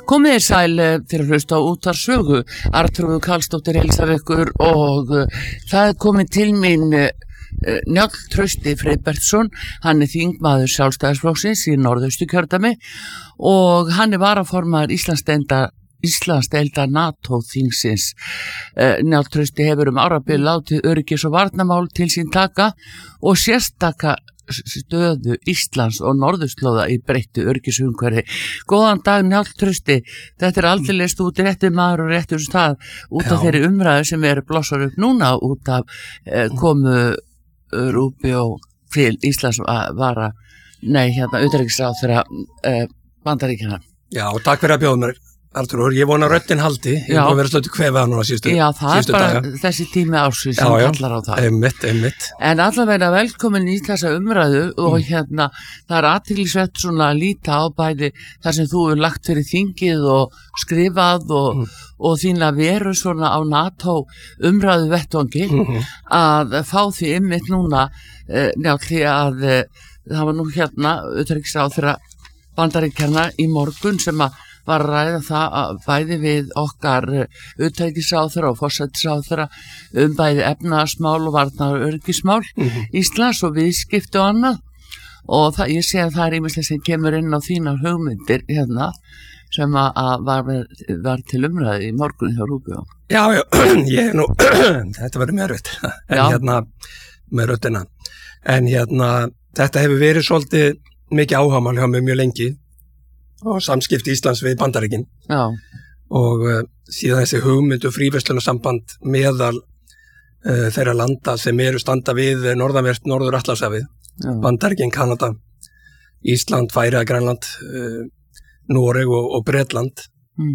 Komið þér sæl fyrir að hlusta á útvarpssögu. Arnþrúður Karlsdóttir heilsar ykkur og það er komið til mín Njáll Trausti Friðbertsson. Hann er þingmaður Sjálfstæðisflokksins í Norðausturkjördæmi og hann er varaformaður Íslandsdeildar NATO-þingsins. Njáll Trausti hefur árabil látið öryggis- og varnarmál til sín taka og sérstaka stöðu Íslands og norðurslóða í breyttu öryggisumhverfi. Góðan dag Njáll Trausti, þetta er aldeilis út í réttu maður og réttum stað út af þeirri umræðu sem blossar upp núna út af komu Rubio til Íslands utanríkisráðherra Bandaríkjanna. Já, og takk fyrir að bjóða mér, Arnþrúður. Ég vona röddin haldi. Ég er búin að vera slötu kvefa núna síðustu daga. Já, það er bara þessi tími ársins sem kallar á það. Einmitt. En allavega velkomin í þessa umræðu og það er athyglisvert svona að líta á bæði þar sem þú hefur lagt fyrir þingið og skrifað og þína veru svona á NATO umræðu vettvangi að fá því einmitt núna Njáll að það var nú utanríkisráðherra Bandaríkjanna í morgun sem var að ræða það bæði við okkar utanríkisráðherra og forsætisráðherra bæði efnahagsmál og varnar- og öryggismál Íslands og viðskipti og annað og ég sé að það er ýmislegt sem kemur inn á þínar hugmyndir sem var til umræði í morgun hjá Rubio. Já, ég nú þetta verður mjög erfitt en með röddina en þetta hefur verið svolítið mikið áhugamál hjá mig mjög lengi og samskipti Íslands við Bandaríkin og síðan þessi hugmynd og fríverslunarsamband meðal þeirra landa sem standa við norðanvert Norður-Atlantshafið, Bandaríkin, Kanada, Ísland, Færeyjar, Grænland, Noreg og Bretland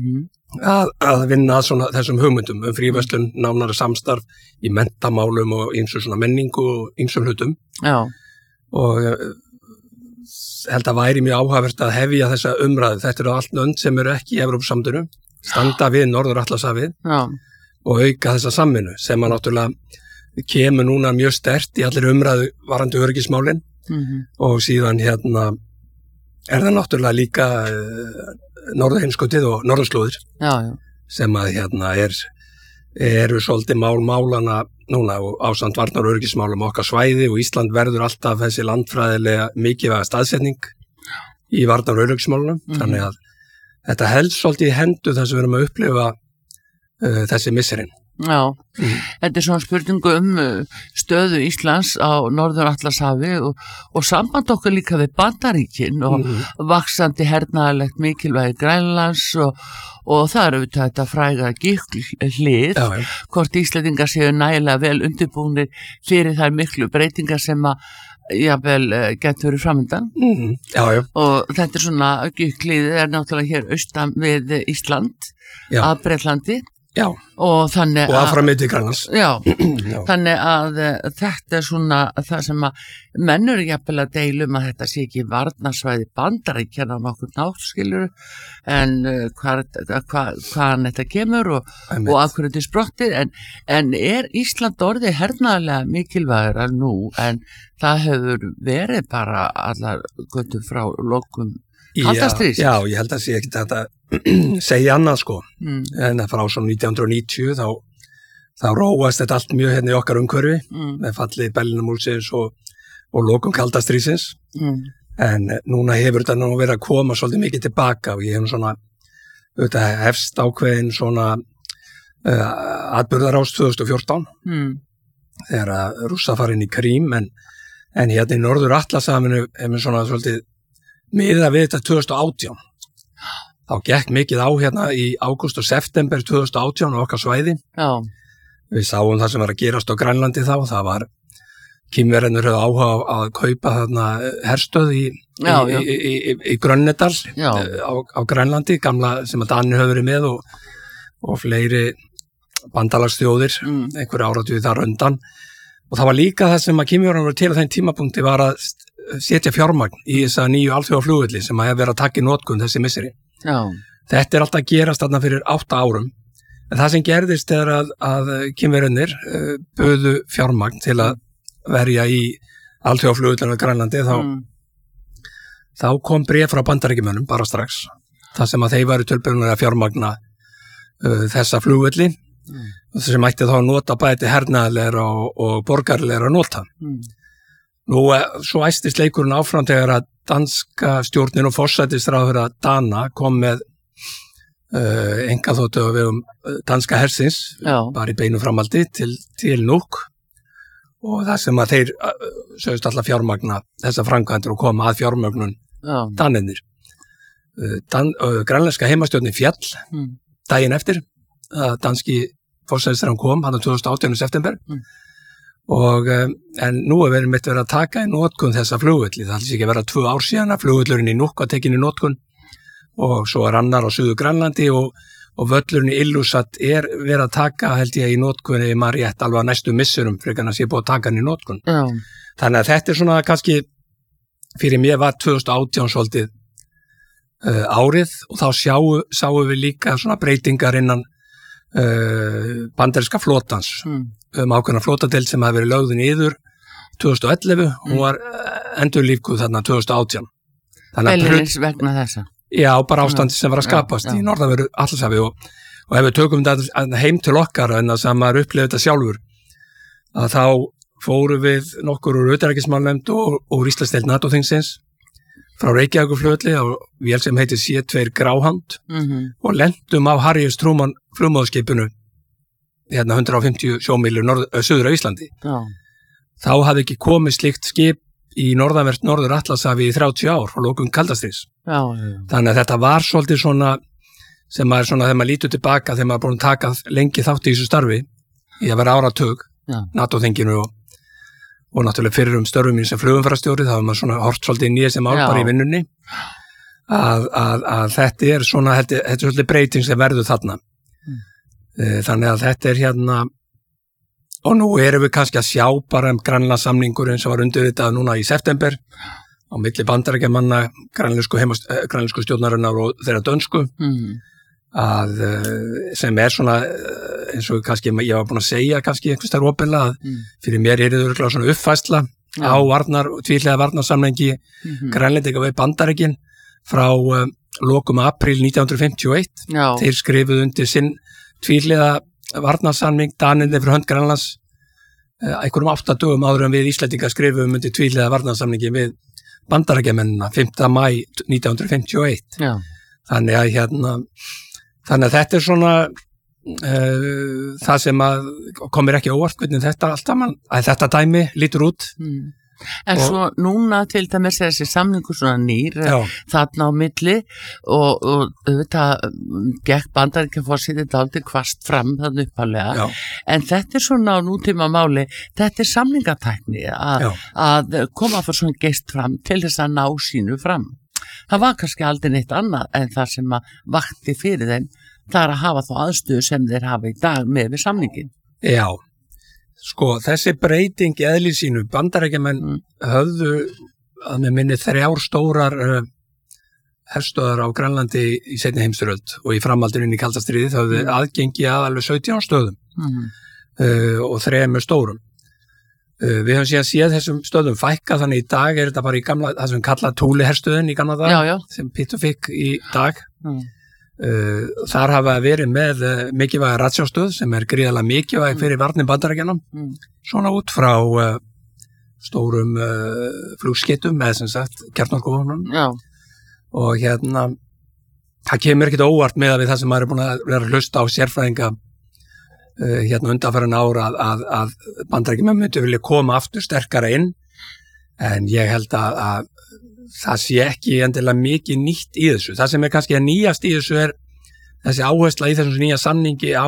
að vinna að þessum hugmyndum fríverslun, nánara samstarf í menntamálum og ýmsu svona menningu og ýmsum hlutum og held að væri mjög áhugavert að hefja þessa umræðu. Þetta eru allt lönd sem ekki í Evrópusambandinu, standa við Norður-Atlantshafið og auka þessa samvinnu sem að náttúrulega kemur núna mjög sterkt í allir umræðu varandi öryggismálin og síðan er það náttúrulega líka norðurheimskautið og norðurslóðir sem að eru svolítið málana núna og ásamt varnar- og öryggismálum okkar svæði og Ísland verður alltaf þessi landfræðilega mikilvæga staðsetning í varnar- og öryggismálunum þannig að þetta helst svolítið í hendu þess að við erum að upplifa þessi misserinn. Já, þetta er svona spurningu stöðu Íslands á Norður-Atlantshafi og samband okkar líka við Bandaríkin og vaxandi hernaðarlegt mikilvægi Grænlands og það eru þetta fræga hlið, hvort Íslendingar séu nægilega vel undirbúnir fyrir þær miklu breytingar sem að getur verið framundan og þetta er svona hlið náttúrulega hér austan við Ísland að Bretlandi og þannig og áfram til Grænlands. Þannig að þetta er svona það sem að menn eru jafnvel að deilum að þetta sé ekki varnarsvæði Bandaríkjanna á nokkurn nátt skilur en hvaðan þetta kemur og af hverju þetta er sprottið en Ísland orðið hernaðarlega mikilvægara nú en það hefur verið bara allar göttur frá lokum kaldastríðs. Já, ég held að sé ekki þetta segja annað sko en frá svo 1990 þá róast þetta allt mjög í okkar umhverfi með falli Berlínarmúrsins og lokum kaldastríðsins en núna hefur þetta verið að koma svolítið mikið tilbaka og ég hef svona hefst ákveðin svona atburðarás 2014 þegar Rússa fara inn í Krím en í Norður-Atlantshafinu hefur svona svolítið miðað við þetta 2018 þá gekk mikið á í ágúst og september 2018 á okkar svæði við sáum það sem var að gerast á Grænlandi þá það var Kínverjarnir höfðu áhuga að kaupa herstöð í Grönnedal á Grænlandi gamla sem að Danir höfðu verið með og fleiri bandalagsþjóðir einhverju áratugi þar undan og það var líka það sem að Kínverjarnir voru til á þeim tímapunkti var að setja fjármagn í þessa nýju alþjóðaflugvelli sem að hefur verið að taka í notkun þessi misseri. Þetta er alltaf að gerast þarna fyrir 8 árum en það sem gerðist er að Kínverjarnir buðu fjármagn til að verja í alþjóðaflugvellinu á Grænlandi þá kom bréf frá Bandaríkjamönnum bara strax þar sem að þeir væru tilbúinir að fjármagna þessa flugvelli sem ætti þá að nota bæði hernaðarlegra og borgarlegra nota. Nú, svo æstist leikurinn áfram þegar að danska stjórnin og forsætisráðherra Dana kom með einkaþotu á vegum danska hersins, bara í beinu framaldi til Nuuk, og það sem að þeir sögust alltaf fjármagna þessa framkvæmdir og koma að fjármögnun Danirnir. Grænlenska heimastjórnin fjall daginn eftir að danski forsætisráðherrann kom, hann 2018. september, og en nú verið mitt verið að taka í notkun þessa flugvelli. Það ætlis ekki að vera 2 ár síðan að flugvellurinn í Nuuk var tekin í notkun, og svo annar á Suður Grænlandi og völlurinn í Ilulissat verið að taka, held ég, í notkun ef maður rétt alveg að næstu missurum frekar en að sé búið að taka hann í notkun. Þannig að þetta svona kannski fyrir mér var 2018 svolítið árið, og þá sáum við líka svona breytingar innan bandaríska flotans ákveðna flotadeild sem hafi verið lögð niður 2011 og var endurlífguð þarna 2018. Beinlínis vegna þessa? Já, bara ástandi sem var að skapast í norðanverðu Atlantshafi, og ef við tökum þetta heim til okkar en að maður upplifði þetta sjálfur, að þá fórum við nokkur úr utanríkismálanefnd og Íslandsdeild NATO-þingsins frá Reykjavíkurflugvelli á vél sem heitir C2 Gráhand og lentum á Harry S. Truman flugmóðskipinu 150 sjómílur suður á Íslandi. Þá hafði ekki komið slíkt skip í norðanvert Norður Atlantshafi í 30 ár frá lokum kaldastríðs. Þannig að þetta var svolítið svona sem maður svona þegar maður lítur tilbaka þegar maður búin að taka lengi þátt í þessu starfi í að vera áratug NATO-þinginu og náttúrulega fyrir störfum mín sem flugumferðarstjóri, þá var maður svona hort svolítið inn í þessi mál bara í vinnunni að þetta svona þetta er svolítið breyting sem verður þarna. Þannig að þetta hérna. Og nú erum við kannski að sjá bara Grænlandssamningurinn sem var undirritað núna í september á milli Bandaríkjamanna, grænlensku stjórnarinnar og þeirra dönsku, að sem svona, eins og kannski ég var búin að segja kannski einhvers þar opinlega, að fyrir mér það örugglega svona uppfærsla á tvíhliða varnarsamningi Grænlendinga við Bandaríkin frá lokum apríl 1951. Þeir skrifuðu undir sinn tvíhliða varnarsamning Danirnir fyrir hönd Grænlands einhverjum 8 dögum áður en við Íslendingar skrifum undir tvíhliða varnarsamningi við Bandaríkjamennina 5. maí 1951. Þannig að þetta er svona það sem að komir ekki óvart hvernig þetta dæmi lítur út. En svo núna til dæmis þessi samningur svona nýr þarna á milli og þetta gekk Bandaríkjaforseti dálítið hvasst fram þannig uppalega, en þetta er svona á nútíma máli, þetta er samningatækni að koma fyrir svona geist fram til þess að ná sínu fram. Það var kannski aldrei neitt annað en það sem að vakti fyrir þeim, það er að hafa þá aðstöðu sem þeir hafa í dag með við samningin. Já. Sko, þessi breyting í eðli sínu, Bandaríkjamenn höfðu að með minni 3 stórar herstöðar á Grænlandi í seinni heimsstyrjöld og í framhaldinu inn í kalda stríðið höfðu aðgengi að alveg 17 stöðum og 3 stórum. Við höfum síðan séð þessum stöðum fækka, þannig í dag er þetta bara í gamla, það sem kallað Thule herstöðin í gamla dag, sem Pitt fikk í dag. Þar hafa verið með mikilvæga ratsjárstöð sem er gríðarlega mikilvæg fyrir varnir Bandaríkjanna, svona út frá stórum flugskeytum eða sem sagt kjarnorkuvopnum. Og það kemur ekkert óvart með við það sem maður er búin að vera að hlusta á sérfræðinga undanfarin ára að Bandaríkjamenn myndu vilja koma aftur sterkara inn, en ég held að það sé ekki endilega mikið nýtt í þessu. Það sem er kannski að nýjast í þessu er þessi áhersla í þessum nýja samningi á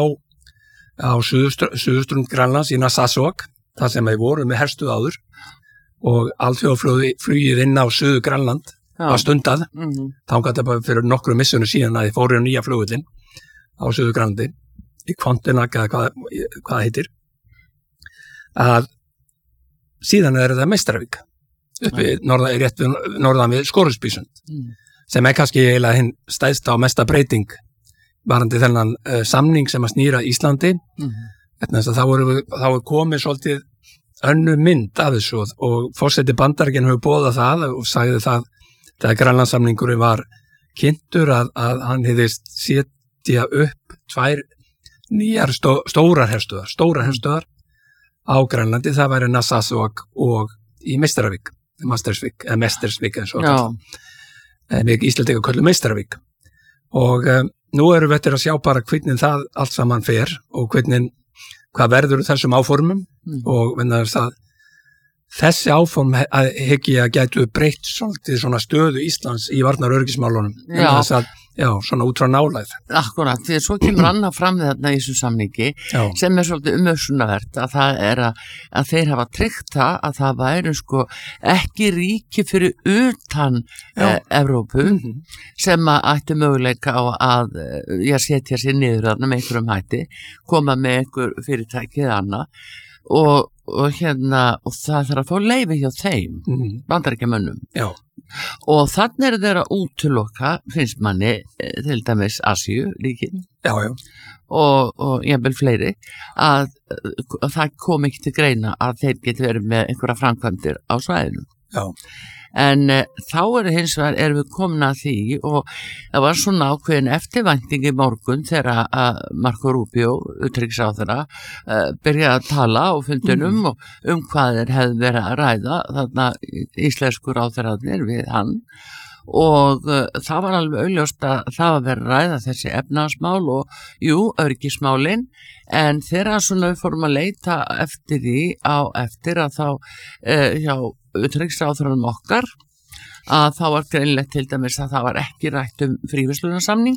suðurströnd Grænlands í Narsarsuaq, þar sem við vorum með herstuð áður, og alþjóðaflugið inn á Suður Grænland var stundað, þangað þetta bara fyrir nokkru missunum síðan að þið fóru á nýja flugvöllin á Suður Grænlandi, í Kvantinag eða hvað heitir, að síðan er þetta Meistaravík, uppi rétt við norðan við Skorupsbysund, sem er kannski eiginlega hinn stæðsta og mesta breyting varandi þennan samning sem að snýra Íslandi, þess að þá er komið svolítið önnur mynd af þessu og forseti Bandaríkjanna hefur boðað það og sagði það þegar Grænlandssamningurinn var kynntur að hann hefðist setja upp 2 nýjar stórar herstöðar á Grænlandi, það væri Narsarsuaq og í Meistaravik eins og við Íslendingar köllum Meistaravik og nú erum við að sjá bara hvernig það allt saman fer og hvað verður þessum áformum og þessi áform hygg ég að gætu breytt svolítið svona stöðu Íslands í varnaröryggismálunum svona út frá nálægð. Akkurat, því svo kemur annað fram þarna í þessu samningi sem svolítið umhugsunarvert að það að þeir hafa tryggt að það væri sko ekki ríki fyrir utan Evrópu sem að ætti möguleika á að setja sér niður þarna með einhverjum hætti, koma með einhver fyrirtæki eða annað og það þarf að fá leyfi hjá þeim Bandaríkjamönnum og þannig er þeir að útiloka finnst manni til dæmis Asíu ríkin og jafnvel fleiri að það kom ekki til greina að þeir geti verið með einhverja framkvæmdir á svæðinu en þá hins vegar erum við komin að því og það var svona ákveðin eftirvænting í morgun þegar Marco Rubio, utanríkisráðherra, byrjaði að tala á fundunum og hvað þeir hefðu verið að ræða þarna íslensku ráðherrarnir við hann og það var alveg augljóst að það var verið að ræða þessi efnahagsmál og öryggismálin en þegar svona við fórum að leita eftir því eftir að þá hjá utanríkisráðherranum okkar að þá var greinlegt til dæmis að það var ekki rætt fríverslunarsamning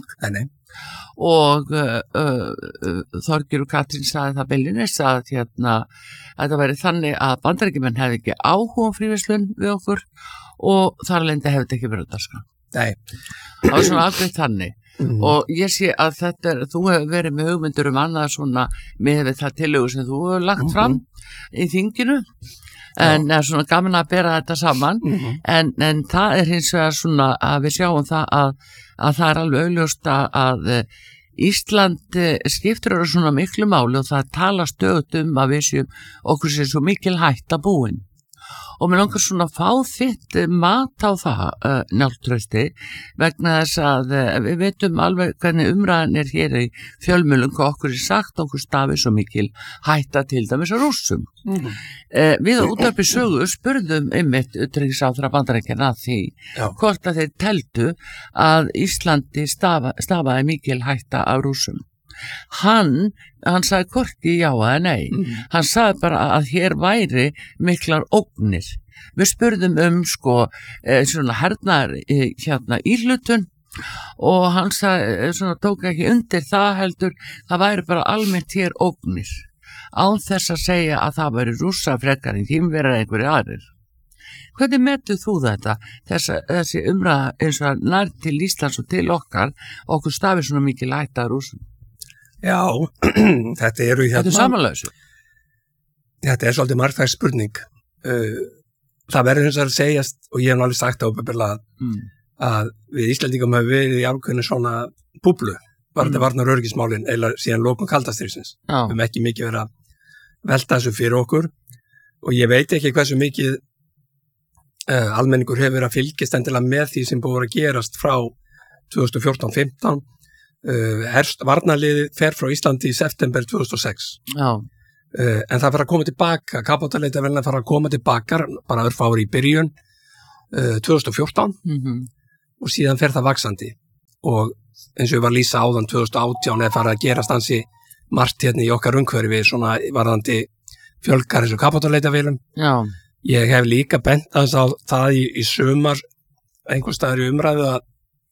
og Þorgeir og Katrín sagði það beinlínis að þetta væri þannig að Bandaríkjamenn hefði ekki áhuga fríverslun við okkur og þar alveg hefði ekki verið dagskrá. Það var svona afgreitt þannig og ég sé að þú hefur verið með hugmyndur annað svona með það tillögu sem þú hefur lagt fram í þinginu en það svona gaman að bera þetta saman en það hins vegar svona að við sjáum það að það alveg augljóst að Ísland skiptir svona miklu máli og það tala stöðugt að við séum okkur sé svo mikil hætta búin og mér langar svona að fá þitt mat á það Njáll Trausti vegna þess að við veitum alveg hvernig umræðan hér í fjölmiðlum hvað okkur sagt okkur stafi svo mikil hætta til dæmis á Rússum við á Útvarpi Sögu spurðum einmitt utanríkisráðherra Bandaríkjanna að því hvort að þeir teldu að Íslandi stafaði mikil hætta af Rússum hann sagði hvorki já eða nei hann sagði bara að hér væri miklar ógnir við spurðum svona hernaðar íhlutun og hann sagði svona tók ekki undir það heldur það væri bara almennt hér ógnir án þess að segja að það væri Rússa frekar en Kínverjar einhverjir aðrir. Hvernig metur þú þetta þessi umræða eins og nær til Íslands og til okkur stafi svona mikil hætta af Rússum? Já, þetta eru Þetta samanlausu. Þetta svolítið margþægt spurning. Það verður eins og að segjast og ég hef alveg sagt á að við Íslendingum hefur verið í ákveðinu svona búblu varnar öryggismálin eða síðan lokum kaldastríðsins. Við höfum ekki mikið verið að velta þessu fyrir okkur og ég veit ekki hversu mikið almenningur hefur verið að fylgjast endilega með því sem búið að gerast frá 2014-15 varnarliðið fer frá Íslandi í september 2006 en það fer að koma tilbaka kafbátaleitarvélina fer að koma tilbaka bara örfári í byrjun 2014 og síðan fer það vaxandi og eins og ég var að lýsa áðan 2018 eða farið að gerast ansi margt hérna í okkar umhverfi svona varðandi fjölgar eins og kafbátaleitarvélum ég hef líka bent á það í sumar einhvers staðar í umræðu að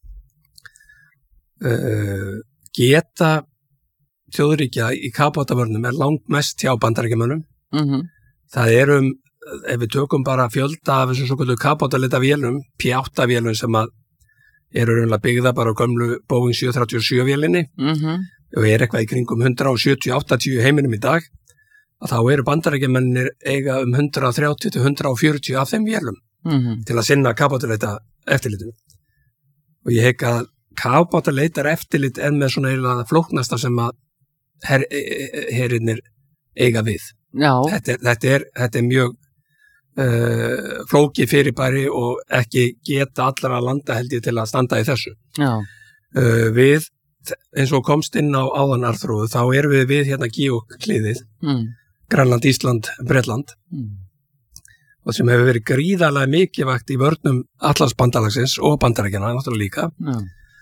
geta þjóðríkja í kafbátavörnum langt mest hjá Bandaríkjamönnum það ef við tökum bara fjölda af þessum svo kallu kafbátaleitavélum P8-vélum sem að eru raunlega byggða bara á gömlu Boeing 737 vélinni og eitthvað í kringum 170-180 heiminum í dag að þá eru Bandaríkjamennir eiga 130-140 af þeim vélum til að sinna kafbátaleita eftirlitinu og ég hygg að kafbátaleitar eftirlit með svona eiginlega flóknasta sem að herinnir eiga við. Þetta er mjög flókið fyrirbæri og ekki geta allra landa held ég til að standa í þessu. Já. Við, eins og komst inn á áðanarþróðu, þá erum við hérna Gíókliðið, Grænland, Ísland, Bretland, og sem hefur verið gríðarlega mikilvægt í vörnum Atlantsbandalagsins og Bandaríkjanna, náttúrulega líka,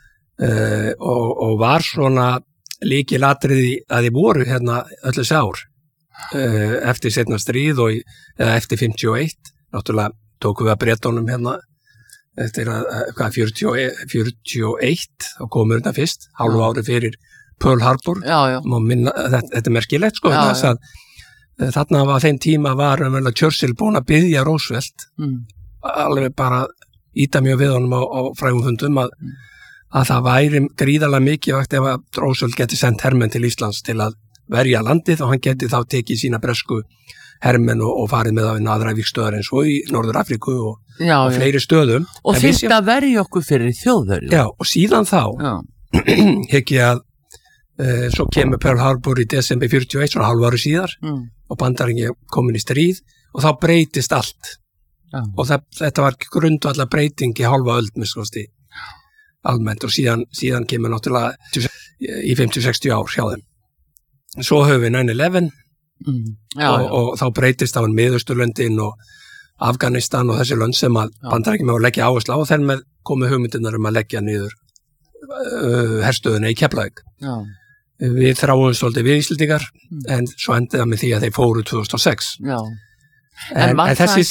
og var svona lykilatriði að þið voru hérna öll þessi ár, eftir seinna stríð eða eftir 51, náttúrulega tókum við að Bretunum hérna, eftir að 41 og komur þetta fyrst, hálfu ári fyrir Pearl Harbor. Já. Þetta er merkilegt sko, þess að þarna á þeim tíma var Churchill búin að biðja Roosevelt alveg bara íta mjög við honum á frægum fundum að það væri gríðarlega mikilvægt ef að Roosevelt geti sendt hermenn til Íslands til að verja landið og hann geti þá tekið sína bresku hermenn og farið með á aðra vígstöðar eins og í Norður Afríku og fleiri stöðum. Og þyrfti að verja okkur fyrir þjóðverju. Já, og síðan þá hygg ég að svo kemur Pearl Harbor í desember 41, svona hálfu ári síðar og Bandaríkin komin í stríð og þá breytist allt. Og þetta var grundvallar breyting í hálfa öld miskosti almennt og síðan kemur náttúrulega í 50-60 ár hjá þeim. Svo höfum við 9/11 og þá breytist á Miðausturlöndin og Afganistan og þessi lönd sem að Bandaríkin með að leggja áherslu á og þeir með komið hugmyndirnar að leggja niður herstöðuna í Keflavík. Við þráum svolítið við Íslendingar en svo endið það með því að þeir fóru 2006. En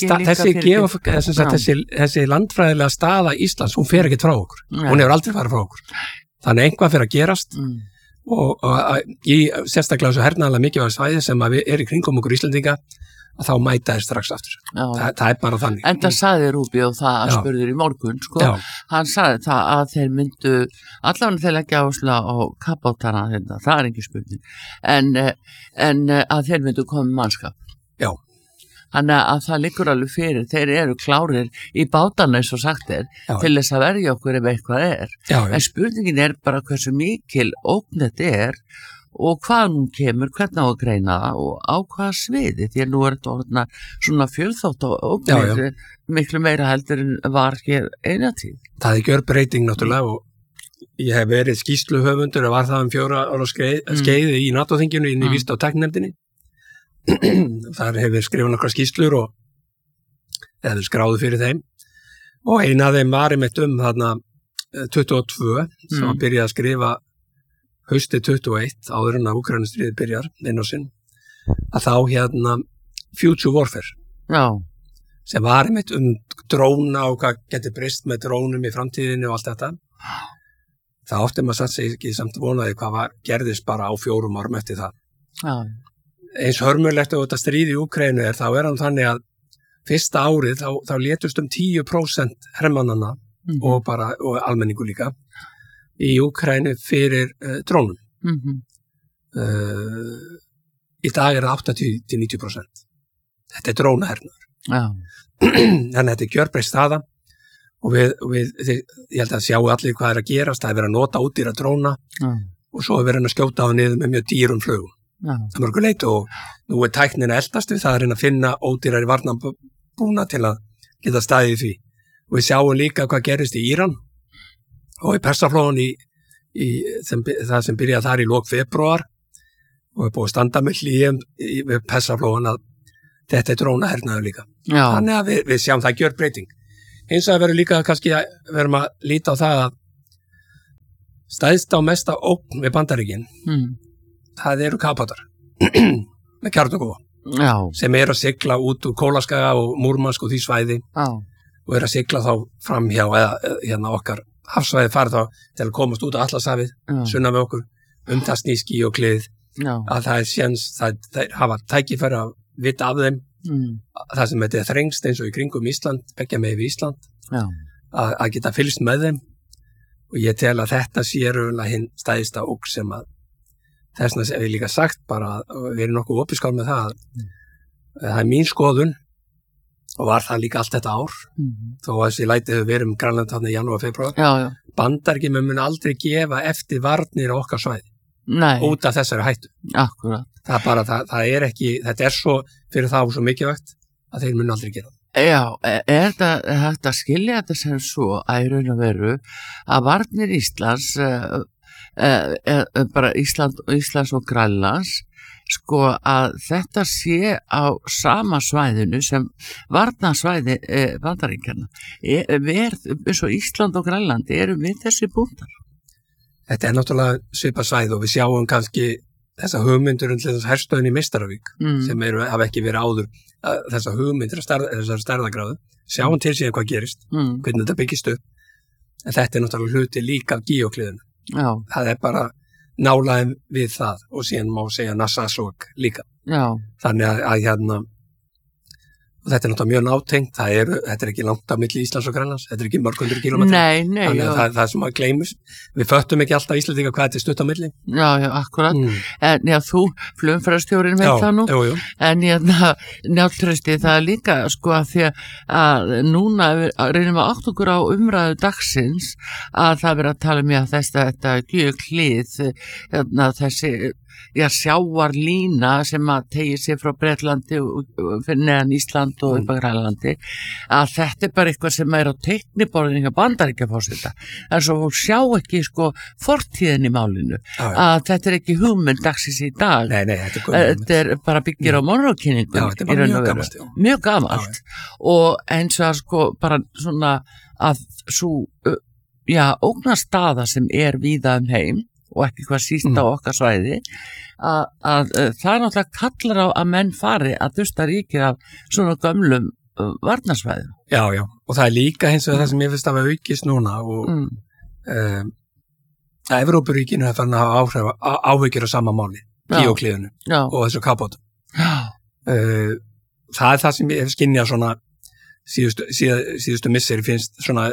þessi landfræðilega staða Íslands, hún fer ekkert frá okkur. Hún hefur aldrei farið frá okkur. Þannig einhvað fer að gerast og í sérstaklega þessu hernaðarlega mikilvæga svæði sem að við í kringum okkur Íslendinga að þá mæta þeir strax aftur. Það er bara þannig. En það sagði Rúbi og það spurður í morgun, sko. Hann sagði það að þeir myndu, allavega þeir leggja áherslu á kafbátana, það er ekki spurning, en að þeir myndu koma með mannskap. Já. Þannig að það liggur alveg fyrir, þeir eru klárir í bátana eins og sagt er, til þess að verja okkur ef eitthvað er. En spurningin er bara hversu mikil ógn þetta er og hvað nú kemur, hvernig á að greina það og á hvaða sviði, því að nú er þetta orðna svona fjölþátt og ógnir miklu meira heldur en var hér eina tíð. Það er gjörbreyting náttúrulega og ég hef verið skýrsluhöfundur og var það 4 ára skeiði í NATO-þinginu inn í vísinda- og tækninefndinni. Þar hefur skrifað nokkra skýrslur og eða skráðu fyrir þeim og eina af þeim var einmitt þarna 22 sem að byrja að skrifa haustið 21 áður en að Úkraínustríðið byrjar inn á sinn að þá hérna Future Warfare sem var einmitt dróna og hvað getur breyst með drónum í framtíðinu og allt þetta það átti maður satt sig ekki samt vonaði hvað gerðist bara á 4 árum eftir það eins hörmulegt og þetta stríð í Úkraínu þá er hann þannig að fyrsta árið þá létust 10% hermannanna og almenningu líka í Úkraínu fyrir drónum. Í dag er það 80-90%. Þetta er drónahernaður. Þannig að þetta er gjörbreytt staða og ég held að sjáu allir hvað er að gerast, það er verið að nota ódýra dróna og svo er verið að skjóta á niður með mjög dýrum flugum. Það mörgur leit og nú er tæknin að eldast við það að finna ódýrari varnarbúna til að geta staðið því og við sjáum líka hvað gerist í Íran og í Persaflóan það sem byrjaði þar í lok febrúar og er búið að standa með hlýjum í Persaflóan að þetta er drónahernaður líka þannig að við sjáum það gjör breyting hins vegar verður líka kannski að verðum að líta á það að stæðst á mesta ógn við Bandaríkin það eru kafbátar með kjarnorkuvopn sem að sigla út úr Kólaskaga og Múrmansk og því svæði og að sigla þá fram hjá eða hérna okkar hafsvæði farið þá til að komast út á Atlantshafið sunnan við okkur það snýst Gíóklið að það er séns það hafa tækifæri að vita af þeim það sem þetta er þrengst eins og í kringum Ísland beggja megin við Ísland að geta fylgst með þeim og ég tel að þetta sé raunlega hinn stæðista ógn sem að þess vegna hef ég líka sagt bara að við erum nokkuð opiskál með það það er mín skoðun og var það líka allt þetta ár þó að þessi læti hefur verið Grænland þarna í janúar, febrúar Bandaríkin mun aldrei gefa eftir varnir á okkar svæði út af þessari hættu Akkurat. það er ekki, þetta er svo fyrir þá svo mikilvægt að þeir munu aldrei gera það. Já, þetta hægt að skilja þetta sem svo að í raun og veru að varnir Íslands, bara Íslands og Grænlands, sko að þetta sé á sama svæðinu sem varnarsvæði Bandaríkjanna. Eins og Ísland og Grænland erum við þessi búndar. Þetta náttúrulega svipað svæði og við sjáum kannski þessa hugmyndur þessar herstöðin í Meistaravík sem hafa ekki verið áður þessa hugmyndir þessar stærðagráðu sjáum til síðan hvað gerist hvernig þetta byggist upp en þetta náttúrulega hluti líka af Gíókliðinu það bara nálægum við það og síðan má segja Nassasók líka þannig að hérna og þetta náttúrulega mjög nátengt þetta ekki langt á milli Íslands og Grænlands þetta ekki mörg 100 kilometrar þannig að það sem að gleymust við föttum ekki alltaf Íslandinga hvað þetta stutt á milli Já, akkurat en þú, flugumferðarstjórinn veit það nú en Njáll Trausti það líka sko að því að núna reynum að átt okkur á umræðu dagsins að það verið að tala um þetta Gíóklið þessi sjávarlína sem að tegir sér frá Bretlandi fyrir neðan Ísland og upp að Grænlandi að þetta bara eitthvað sem á teikniborðinu Bandaríkjaforseta en svo sjá ekki sko fortíðin í málinu að þetta ekki hugmynd dagsins í dag þetta bara byggir á monrókynningum mjög gamalt og eins og sko bara svona að svo ógnarstaða sem víða heim og ekki hvað síst á okkar svæði að það náttúrulega kallar á að menn fari að dusta ríkið af svona gömlum varnarsvæðum. Já, og það líka hins vegar það sem ég finnst að vera aukist núna og að Evrópuríkinu er farin að hafa áhyggjur á sama máli, Gíókliðinu og þessu kapótum. Það er það sem ég hef skynjað svona síðustu misseri finnst svona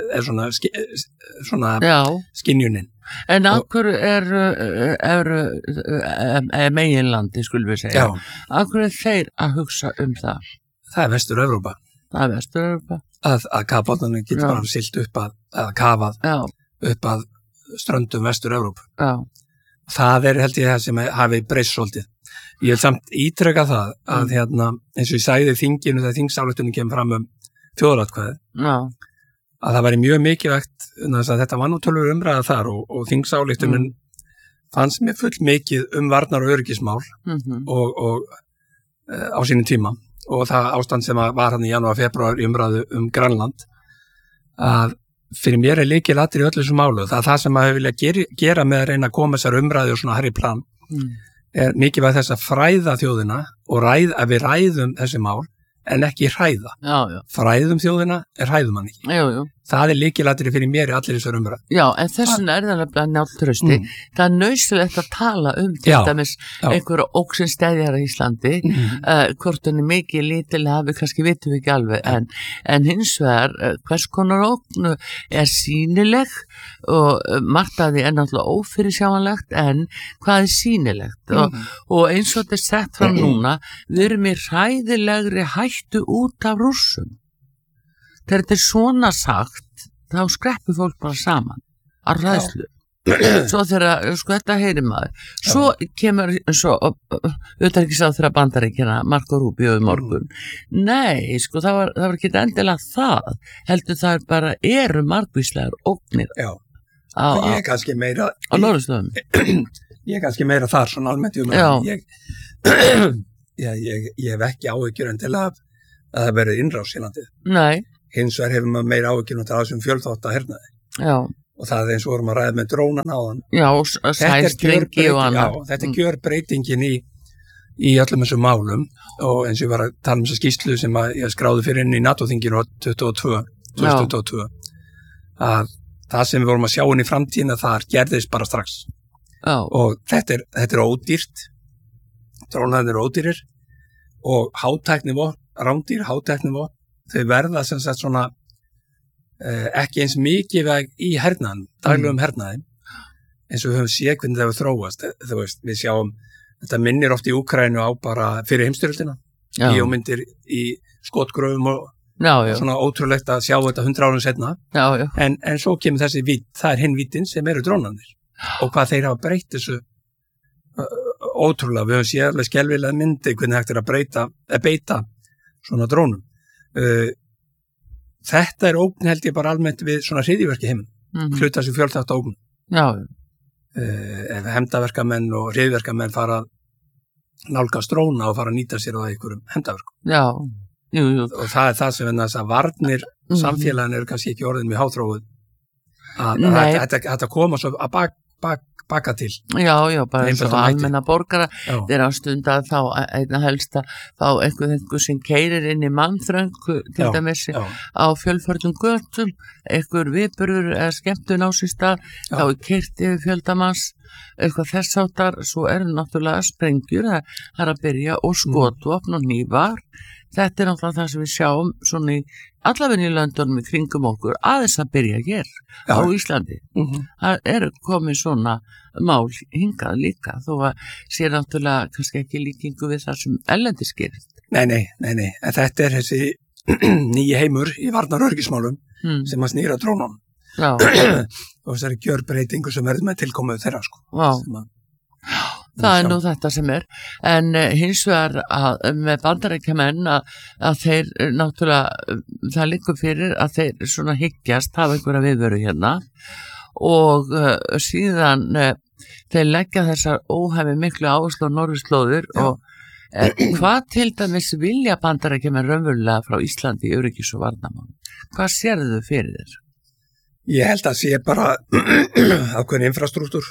skynjunin En af hverju er meginlandi, skulum við segja. Af hverju þeir að hugsa það? Það er Vestur-Evrópa. Að kafbátnarnir getur bara siglt upp að kafað upp að ströndum Vestur-Evrópu. Það held ég það sem hafi breyst svolítið. Ég vil samt ítreka það að eins og ég sagði þinginu þegar þingsályktunin kemur fram þjóðaratkvæði. Að það væri mjög mikilvægt að þetta var nú tölur umræða þar og þingsályktunin fannst mér full mikið varnar og öryggismál og á sínum tíma og það ástand sem var hann í janúar, febrúar í umræðu Grænland að fyrir mér lykilatriði í öllu þessu málu það er það sem maður vilja gera með að reyna að koma þessar umræðu og svona hærri plan mikilvægt þess að fræða þjóðina og að við ræðum þessi mál en ekki hræða. Fræðum þjóðina hræðum hann ekki. Það lykilatriði fyrir mér í allir þessar umræðu. Já, en þessin það nefnilega Njáll Trausti. Það er nauðsynlegt að tala til dæmis einhverja óksinn stæðjar í Íslandi, hvort hann mikið lítilega hafi, kannski vitum við ekki alveg, en hins vegar hvers konar ógn sýnileg og margt af því náttúrulega ófyrirsjáanlegt, en hvað sýnilegt? Og eins og þetta sett fram núna, við erum í hræðilegri hættu út af Rússum. Þegar þetta svona sagt, þá skreppur fólk bara saman að hræðslu. Svo þegar, sko þetta heyrir maður. Svo kemur, utanríkisráðherra Bandaríkjanna, Marco Rubio morgun. Nei, sko það var ekki endilega það. Heldur það bara margvíslegar ógnir. Ég er kannski meira á norðurstöðum. Ég er kannski meira þar svona almennt ég hef ekki áhyggjur endilega að það verið innrás í landið. Nei. Hins vegar hefur maður meira áhyggjur til þessum fjölþátta hernaði. Og það eins og vorum að ræða með drónan áðan. Og sæstrengi og annað. Þetta gjörbreytingin í öllum þessum málum og eins og ég var að tala þessa skýrslu sem ég skráði fyrir inn í NATO-þinginu 2022 að það sem við vorum að sjá inn í framtíðina þar gerðist bara strax. Og þetta er ódýrt. Drónarnir eru ódýrir og rándýr hátæknivopn þau verða sem sagt svona ekki eins mikið í hernaðin, daglegum hernaðin eins og við höfum séð hvernig það hefur þróast þú veist, við sjáum, þetta minnir oft í Úkraínu á bara fyrir heimsstyrjöldina bíómyndir í skotgröfum og svona ótrúlegt að sjá þetta 100 árum setna en svo kemur þessi vídd, það hinn víddin sem eru drónarnir og hvað þeir hafa breytt þessu ótrúlega, við höfum séð alveg skelfilega myndi hvernig hægt er að beita svona drónum Þetta ógn held ég bara almennt við svona hryðjuverki heiminn, hluta sem fjölþátt ógn. Já. Ef hefndaverkamenn og hryðjuverkamenn fara að nálgast dróna og fara að nýta sér á einhverjum hefndaverkum. Já, jú. Og það það sem þess að varnir samfélagin eru kannski ekki orðin með háþróuð. Þetta koma svo að baka til. Já, bara eins og almenna borgara þeir að stunda þá einna helst að fá einhver sem keyrir inn í mannþröng til dæmis á fjölförnum götum, einhver viðburður eða skemmtun á sér stað, þá keyrt yfir fjöldamanns, eitthvað þess áttar, svo náttúrulega sprengjur, það að byrja og skotvopn og hnífar. Þetta náttúrulega það sem við sjáum svona í allavega í löndunum í kringum okkur aðeins að byrja hér á Íslandi. Það komið svona mál hingað líka þó að sé náttúrulega kannski ekki líkingu við það sem erlendis gerist. Nei, en þetta þessi nýji heimur í varnarörgismálum sem að snýra drónum og þessari gjörbreytingu sem verður með tilkomuð þeirra Það nú þetta sem en hins vegar með bandarækjamenn að þeir náttúrulega, það liggur fyrir að þeir svona hyggjast hafa einhverja viðveru hérna og síðan þeir leggja þessar óhæmi miklu áherslu á norðurslóðir og hvað til dæmis vilja bandarækjamenn raunverulega frá Íslandi í öryggis- og varnarmál? Hvað sérðu þau fyrir þér? Ég held að sé bara ákveðin infrastruktúr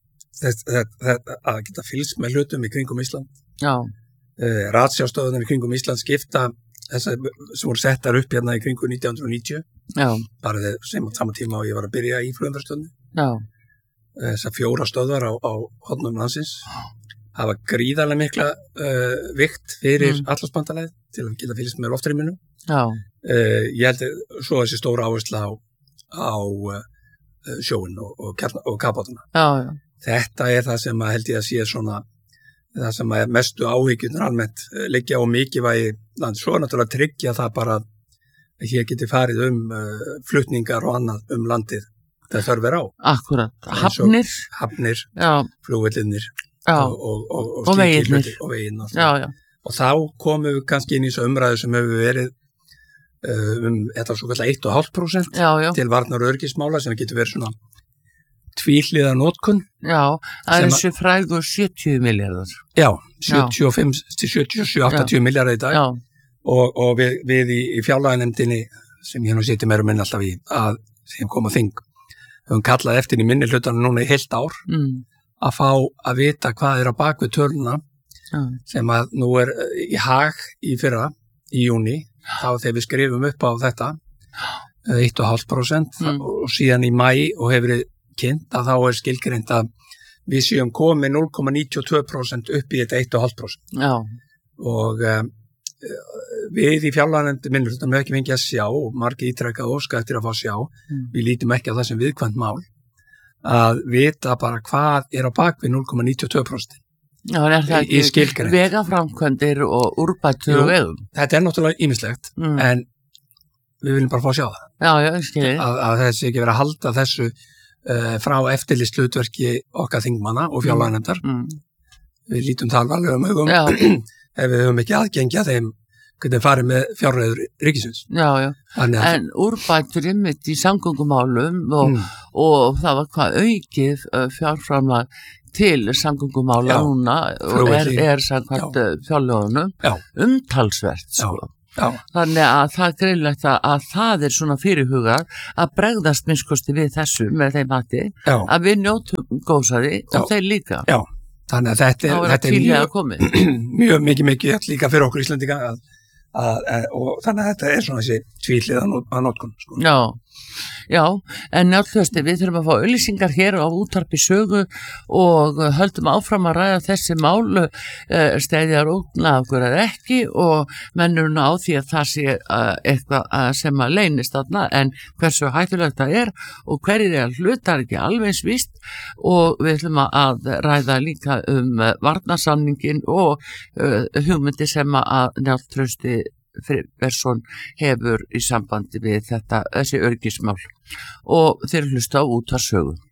að geta fylgst með hlutum í kringum Ísland. Ratsjárstöðunar í kringum Ísland skipta þessar sem voru settar upp hérna í kringum 1990 bara sem á sama tíma og ég var að byrja í flugumferðarstöðinni. Þessar 4 stöðvar á hornum landsins hafa gríðarlega mikla vikt fyrir Atlantsbandalagið til að geta fylgst með loftrýminu. Ég held að svo þessi stóra áhersla á sjóinn og kafbátana. Þetta það sem að held ég að sé svona það sem að mestu áhyggjurnar almennt liggja á mikilvægi land. Svo náttúrulega tryggja það bara að hér geti farið flutningar og annað landið það þörf á. Akkurat, hafnir, flugvellinir og veginir og veginn. Og þá komum við kannski inn í þessu umræðu sem hefur verið þetta svo kallar 1,5% til varnar- og öryggismála sem getur verið svona tvíhliða notkun. Það þessu frægu 70 milljarðar. 75 til 77-80 milljarðar í dag og við í fjárlaganefndinni sem ég nú seti meira minn alltaf í að sem kom að þing höfum kallað eftir í minni hlutanum núna í heilt ár að fá að vita hvað á bak við töluna sem að nú í hag í fyrra í júni þá þegar við skrifum upp á þetta 1,5% og síðan í maí og hefur kynnt að þá skilgreint að við séum komið 0,92% upp í þetta 1,5%. Og við í fjárlaganefnd minnihlutanum höfum ekki fengið að sjá og margir ítrekað óska eftir að fá að sjá. Við lítum ekki á það sem viðkvæmt mál að vita bara hvað á bak við 0,92%. Það ekki vegaframkvæmdir og úrbætur og vegum. Þetta náttúrulega ýmislegt en við viljum bara fá að sjá það. Ég skilji. Að þessi ekki verið að halda þessu frá eftirlitshlutverki okkar þingmanna og fjárlaganefndar. Við lítum það alvarlegum augum ef við höfum ekki aðgengja þeim hvernig farið með fjárreiður ríkisins. En úrbætur einmitt í samgöngumálum og það var hvað aukið fjárframlag til samgöngumála núna og samkvæmt fjárlögunum umtalsvert þannig að það greinlegt að það svona fyrirhugað að bregðast minnskosti við þessu með þeim mati að við njótum góðsaði og þeir líka þannig að þetta mjög mikið líka fyrir okkur Íslendinga og þannig að þetta svona þessi tvíhliða að notkun Já, en náttúrulega við þurfum að fá auglýsingar hér á útvarpi sögu og höldum áfram að ræða þessi mál stæðjar ógna okkur eða ekki og mennurna á því að það sé eitthvað sem að leynist þarna en hversu hættulegt það og hverjir hlutar ekki alveg víst og við ætlum að ræða líka varnarsamningin og hugmyndi sem að Njáll Trausti Friðbertsson hefur í sambandi við þessi öryggismál og þeir hlusta á útvarpssögu.